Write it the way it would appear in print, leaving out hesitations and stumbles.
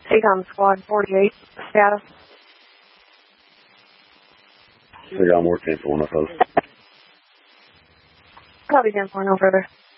ACOM Squad 48, status. We got more 10-4, no post. Copy 10-4, no further.